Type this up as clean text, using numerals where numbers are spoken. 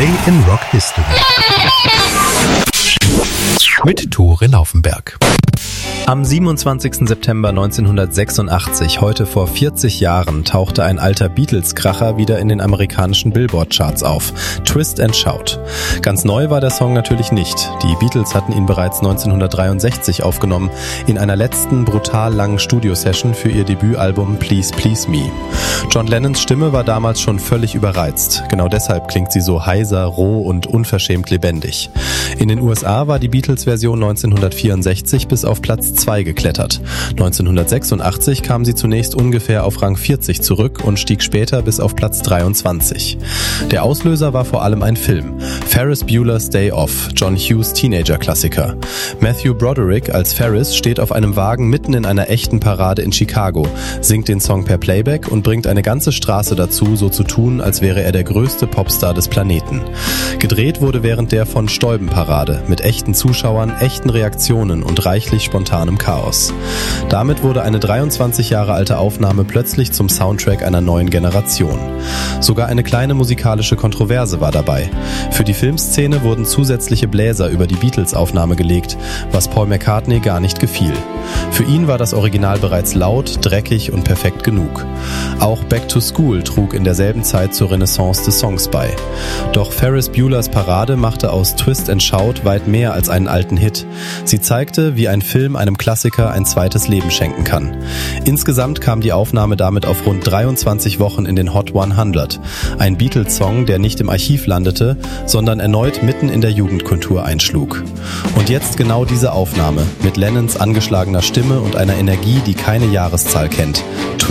Today in Rock History mit Tore Laufenberg. Am 27. September 1986, heute vor 40 Jahren, tauchte ein alter Beatles-Kracher wieder in den amerikanischen Billboard-Charts auf. Twist and Shout. Ganz neu war der Song natürlich nicht. Die Beatles hatten ihn bereits 1963 aufgenommen, in einer letzten, brutal langen Studiosession für ihr Debütalbum Please Please Me. John Lennons Stimme war damals schon völlig überreizt. Genau deshalb klingt sie so heiser, roh und unverschämt lebendig. In den USA war die Beatles-Version 1964 bis auf Platz 2 geklettert. 1986 kam sie zunächst ungefähr auf Rang 40 zurück und stieg später bis auf Platz 23. Der Auslöser war vor allem ein Film. Ferris Bueller's Day Off, John Hughes Teenager-Klassiker. Matthew Broderick als Ferris steht auf einem Wagen mitten in einer echten Parade in Chicago, singt den Song per Playback und bringt eine ganze Straße dazu, so zu tun, als wäre er der größte Popstar des Planeten. Gedreht wurde während der von Stäuben-Parade mit echten Zuschauern, echten Reaktionen und reichlich spontanem Chaos. Damit wurde eine 23 Jahre alte Aufnahme plötzlich zum Soundtrack einer neuen Generation. Sogar eine kleine musikalische Kontroverse war dabei. Für die Filmszene wurden zusätzliche Bläser über die Beatles-Aufnahme gelegt, was Paul McCartney gar nicht gefiel. Für ihn war das Original bereits laut, dreckig und perfekt genug. Auch Back to School trug in derselben Zeit zur Renaissance des Songs bei. Doch Ferris Bueller's Parade machte aus Twist and Shout weit mehr als einen alten Hit. Sie zeigte, wie ein Film einem Klassiker ein zweites Leben schenken kann. Insgesamt kam die Aufnahme damit auf rund 23 Wochen in den Hot 100. Ein Beatles-Song, der nicht im Archiv landete, sondern erneut mitten in der Jugendkultur einschlug. Und jetzt genau diese Aufnahme mit Lennons angeschlagener Stimme und einer Energie, die keine Jahreszahl kennt.